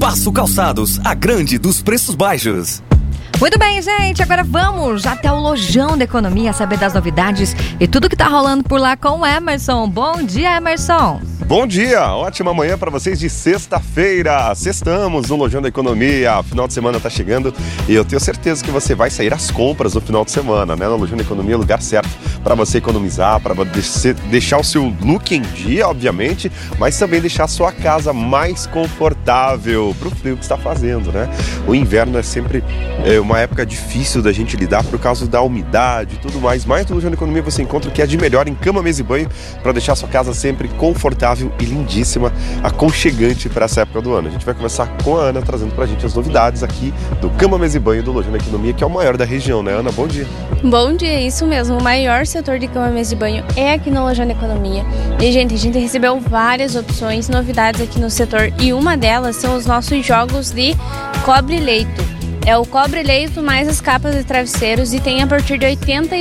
Passo Calçados, a grande dos preços baixos. Muito bem, gente, agora vamos até o Lojão da Economia saber das novidades e tudo que tá rolando por lá com o Emerson. Bom dia, Emerson. Bom dia, ótima manhã para vocês de sexta-feira. Sextamos no Lojão da Economia, o final de semana tá chegando e eu tenho certeza que você vai sair às compras no final de semana, né? No Lojão da Economia é o lugar certo para você economizar, para deixar o seu look em dia, obviamente, mas também deixar a sua casa mais confortável para o frio que está fazendo, né? O inverno é sempre uma época difícil da gente lidar por causa da umidade e tudo mais, mas no Lojão da Economia você encontra o que é de melhor em cama, mesa e banho para deixar a sua casa sempre confortável e lindíssima, aconchegante para essa época do ano. A gente vai começar com a Ana trazendo pra gente as novidades aqui do Cama, Mesa e Banho do Lojão da Economia, que é o maior da região, né, Ana? Bom dia. Bom dia, isso mesmo. O maior setor de cama, mesa e banho é aqui no Lojão da Economia. E, gente, a gente recebeu várias opções, novidades aqui no setor e uma delas são os nossos jogos de cobre-leito. É o cobre-leito mais as capas de travesseiros e tem a partir de R$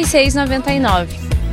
86,99.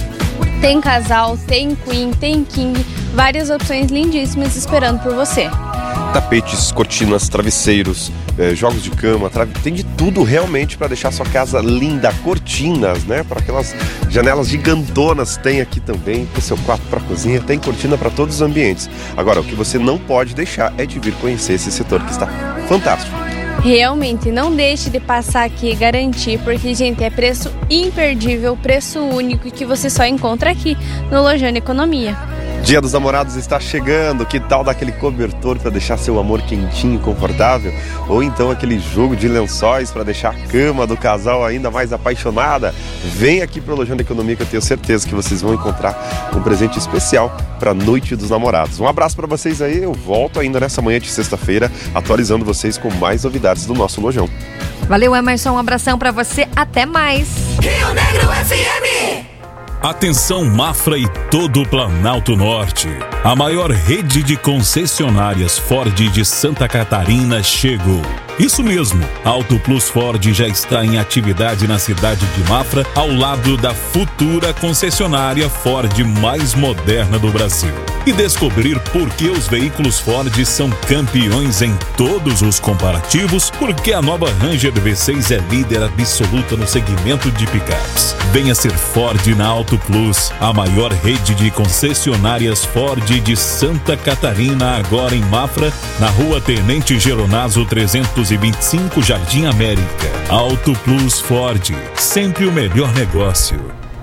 Tem casal, tem queen, tem king, várias opções lindíssimas esperando por você. Tapetes, cortinas, travesseiros, jogos de cama, tem de tudo realmente para deixar sua casa linda. Cortinas, né? Para aquelas janelas gigantonas tem aqui também, tem seu quarto para cozinha, tem cortina para todos os ambientes. Agora, o que você não pode deixar é de vir conhecer esse setor que está fantástico. Realmente, não deixe de passar aqui e garantir, porque, gente, é preço imperdível, preço único que você só encontra aqui no Lojão da Economia. Dia dos Namorados está chegando, que tal dar aquele cobertor para deixar seu amor quentinho e confortável? Ou então aquele jogo de lençóis para deixar a cama do casal ainda mais apaixonada? Vem aqui para o Lojão da Economia que eu tenho certeza que vocês vão encontrar um presente especial para a Noite dos Namorados. Um abraço para vocês aí, eu volto ainda nessa manhã de sexta-feira atualizando vocês com mais novidades do nosso Lojão. Valeu, Emerson, um abração para você, até mais. Rio Negro FM. Atenção Mafra e todo o Planalto Norte. A maior rede de concessionárias Ford de Santa Catarina chegou. Isso mesmo, Auto Plus Ford já está em atividade na cidade de Mafra, ao lado da futura concessionária Ford mais moderna do Brasil. E descobrir por que os veículos Ford são campeões em todos os comparativos, porque a nova Ranger V6 é líder absoluta no segmento de picapes. Venha ser Ford na Auto Plus, a maior rede de concessionárias Ford de Santa Catarina, agora em Mafra, na rua Tenente Geronaso 325, Jardim América. Auto Plus Ford, sempre o melhor negócio.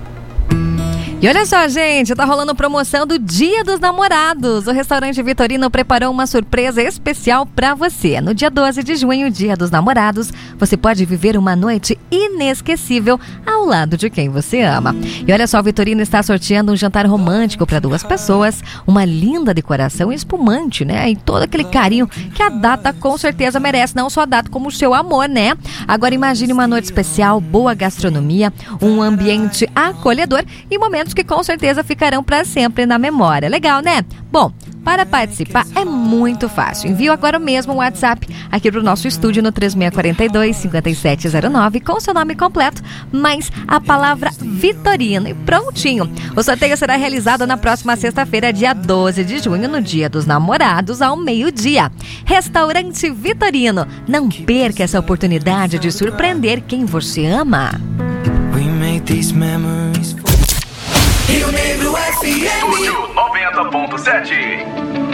E olha só, gente, tá rolando promoção do Dia dos Namorados. O restaurante Vitorino preparou uma surpresa especial pra você. No dia 12 de junho, Dia dos Namorados, você pode viver uma noite inesquecível ao lado de quem você ama. E olha só, o Vitorino está sorteando um jantar romântico para 2 pessoas, uma linda decoração espumante, né? E todo aquele carinho que a data com certeza merece, não só a data como o seu amor, né? Agora imagine uma noite especial, boa gastronomia, um ambiente acolhedor e momentos que com certeza ficarão para sempre na memória. Legal, né? Bom, para participar é muito fácil. Envie agora mesmo um WhatsApp aqui para o nosso estúdio no 3642-5709 com seu nome completo, mais a palavra Vitorino e prontinho. O sorteio será realizado na próxima sexta-feira, dia 12 de junho, no Dia dos Namorados, ao meio-dia. Restaurante Vitorino. Não perca essa oportunidade de surpreender quem você ama. We made these memories. Rio Negro FM 90.7.